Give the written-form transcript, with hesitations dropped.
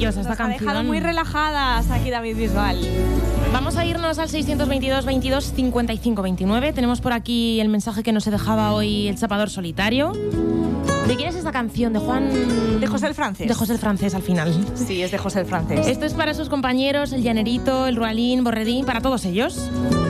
maravillosa esta Nos canción. ha dejado muy relajadas aquí David Bisbal. Vamos a irnos al 622 22 55 29. Tenemos por aquí el mensaje que nos dejaba hoy el Chapador Solitario. ¿De quién es esta canción? ¿De Juan...? De José el Francés. De José el Francés, al final. Sí, es de José el Francés. Esto es para sus compañeros, el Llanerito, el Rualín, Borredín, para todos ellos.